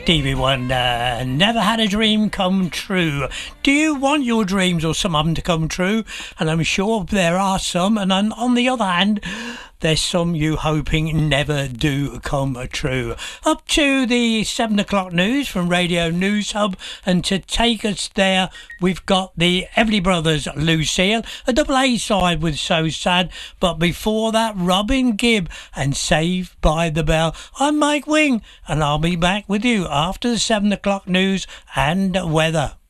Stevie Wonder, never had a dream come true. Do you want your dreams or some of them to come true? And I'm sure there are some. And on the other hand, there's some you hoping never do come true. Up to the 7 o'clock news from Radio News Hub, and to take us there, we've got the Everly Brothers, Lucille, a double A side with So Sad. But before that, Robin Gibb and Saved by the Bell. I'm Mike Wing, and I'll be back with you after the 7 o'clock news and weather.